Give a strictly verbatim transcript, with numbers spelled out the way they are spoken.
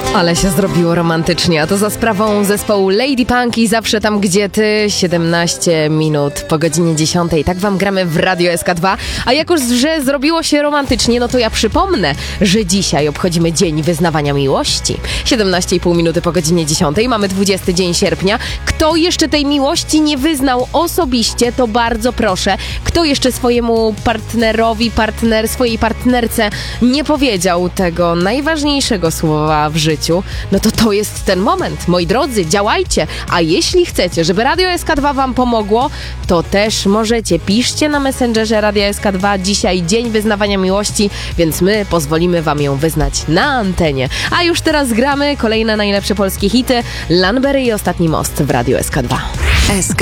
Ale się zrobiło romantycznie, a to za sprawą zespołu Lady Punk i Zawsze tam, gdzie ty. siedemnaście minut po godzinie dziesiątej. Tak wam gramy w Radio S K dwa. A jak już, że zrobiło się romantycznie, no to ja przypomnę, że dzisiaj obchodzimy Dzień Wyznawania Miłości. siedemnaście i pół minuty po godzinie dziesiątej. Mamy dwudziesty dzień sierpnia. Kto jeszcze tej miłości nie wyznał osobiście, to bardzo proszę. Kto jeszcze swojemu partnerowi, partner, swojej partnerce nie powiedział tego najważniejszego słowa w życiu, no to to jest ten moment. Moi drodzy, działajcie. A jeśli chcecie, żeby Radio S K dwa wam pomogło, to też możecie. Piszcie na Messengerze Radio S K dwa. Dzisiaj Dzień Wyznawania Miłości, więc my pozwolimy wam ją wyznać na antenie. A już teraz gramy kolejne najlepsze polskie hity. Lanbery i Ostatni most w Radio S K dwa.